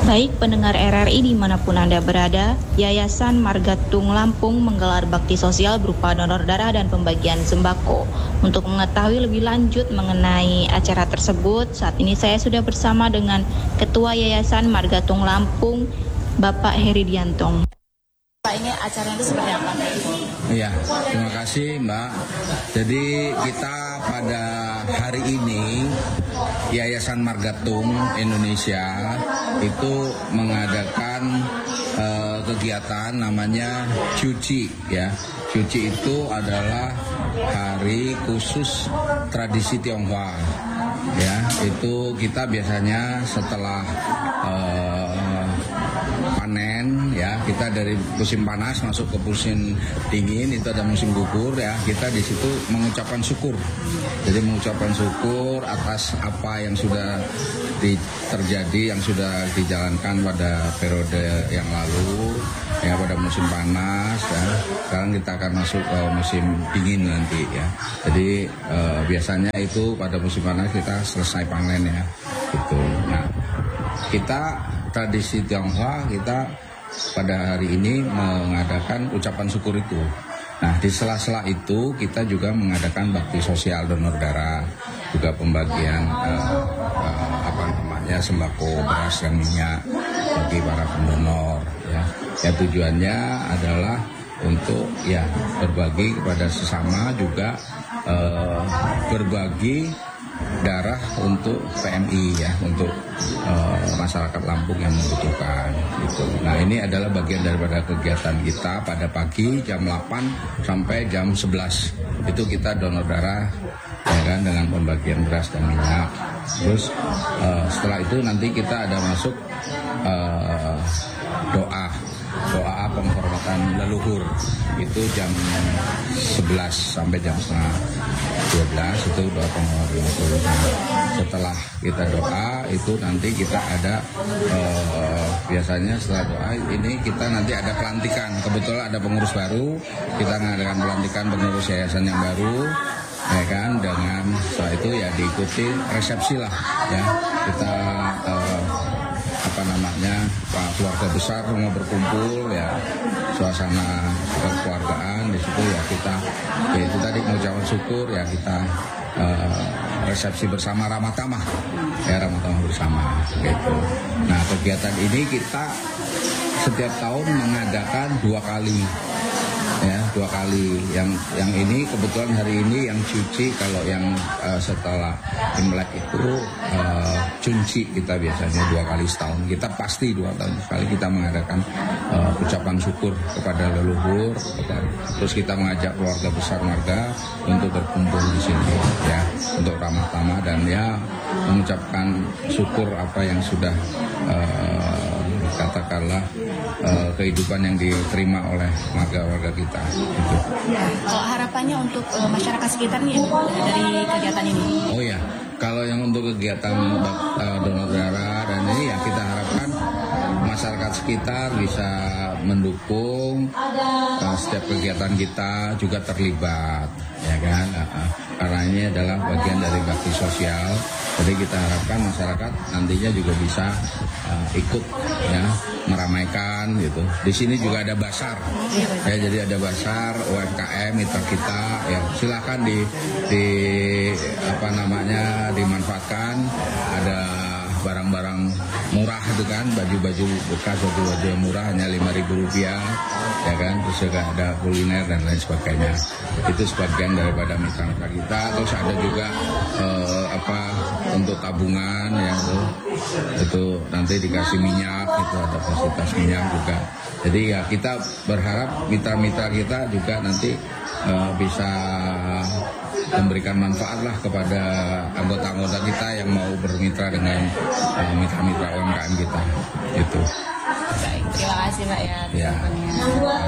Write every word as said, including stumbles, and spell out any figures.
Baik pendengar R R I dimanapun Anda berada, Yayasan Margatung Lampung menggelar bakti sosial berupa donor darah dan pembagian sembako. Untuk mengetahui lebih lanjut mengenai acara tersebut, saat ini saya sudah bersama dengan Ketua Yayasan Margatung Lampung, Bapak Heridiantong. Pak, ini acaranya itu seperti apa? Iya, terima kasih Mbak. Jadi kita pada hari ini Yayasan Margatung Indonesia itu mengadakan uh, kegiatan namanya Cuci ya. Cuci itu adalah hari khusus tradisi Tionghoa ya. Itu kita biasanya setelah uh, panen ya, kita dari musim panas masuk ke musim dingin, itu ada musim gugur ya, kita di situ mengucapkan syukur. Jadi mengucapkan syukur atas apa yang sudah di, terjadi, yang sudah dijalankan pada periode yang lalu ya, pada musim panas ya. Sekarang kita akan masuk ke musim dingin nanti ya. Jadi eh, biasanya itu pada musim panas kita selesai panen ya gitu. Nah, kita tradisi Tionghoa kita pada hari ini mengadakan ucapan syukur itu. Nah, di sela-sela itu kita juga mengadakan bakti sosial donor darah, juga pembagian eh, eh, apa namanya sembako, beras dan minyak bagi para pendonor ya. Ya tujuannya adalah untuk ya berbagi kepada sesama, juga eh, berbagi darah untuk P M I ya, untuk uh, masyarakat Lampung yang membutuhkan gitu. Nah, ini adalah bagian daripada kegiatan kita pada pagi jam delapan sampai jam sebelas. Itu kita donor darah ya kan, dengan pembagian beras dan minyak. Terus uh, setelah itu nanti kita ada masuk uh, doa doa penghormatan leluhur, itu jam sebelas sampai jam setengah dua belas, itu doa penghormatan leluhur. Nah, setelah kita doa itu nanti kita ada eh, biasanya setelah doa ini kita nanti ada pelantikan. Kebetulan ada pengurus baru, kita mengadakan pelantikan pengurus yayasan yang baru ya kan, dengan setelah itu ya diikuti resepsi lah ya, kita eh, apa namanya keluarga besar semua berkumpul ya, suasana kekeluargaan di situ ya, kita ya itu tadi mengucapkan syukur ya, kita uh, resepsi bersama ramah tamah ya, ramah tamah bersama gitu. Nah, kegiatan ini kita setiap tahun mengadakan dua kali ya, dua kali. Yang yang ini kebetulan hari ini yang cuci, kalau yang uh, setelah Imlek itu uh, cunci kita biasanya dua kali setahun. Kita pasti dua tahun sekali kita mengadakan uh, ucapan syukur kepada leluhur, kepada, terus kita mengajak keluarga besar marga untuk berkumpul di sini ya, untuk ramah tamah dan ya mengucapkan syukur apa yang sudah uh, katakanlah uh, kehidupan yang diterima oleh warga-warga kita. Gitu. Kalau harapannya untuk uh, masyarakat sekitar nih dari kegiatan ini? Oh ya, kalau yang untuk kegiatan uh, donor darah dan ini ya kita harapkan masyarakat sekitar bisa mendukung uh, setiap kegiatan kita, juga terlibat ya kan, uh, karena ini adalah bagian dari bakti sosial. Jadi kita harapkan masyarakat nantinya juga bisa uh, ikut ya, meramaikan gitu. Di sini juga ada basar ya, jadi ada basar U M K M mitra kita ya, silakan di di apa namanya dimanfaatkan. Ada barang-barang murah itu kan, baju-baju bekas, baju-baju yang murah hanya lima ribu rupiah ya kan, terus juga ada kuliner dan lain sebagainya. Itu sebagian daripada mitra-mitra kita. Terus ada juga eh, apa untuk tabungan ya, itu, itu nanti dikasih minyak, itu ada fasilitas minyak juga. Jadi ya kita berharap mitra-mitra kita juga nanti eh, bisa memberikan manfaat lah kepada anggota-anggota kita yang mau bermitra dengan uh, mitra-mitra U M K M kita. Itu. Baik, terima kasih Pak ya. Ya.